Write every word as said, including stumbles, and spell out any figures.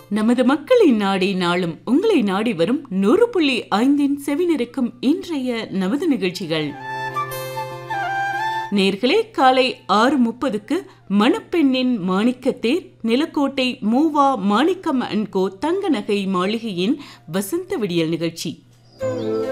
நமது மக்களின் நாடி நாளும் உங்களை நாடி வரும் நூறு புள்ளி ஐந்தின் செவினிருக்கும் இன்றைய நமது நிகழ்ச்சிகள். நேர்களே, காலை ஆறு முப்பதுக்கு மணப்பெண்ணின் மாணிக்கத்தேர், நிலக்கோட்டை மூவா மாணிக்கம் அண்ட் கோ தங்க நகை மாளிகையின் வசந்த விடியல் நிகழ்ச்சி.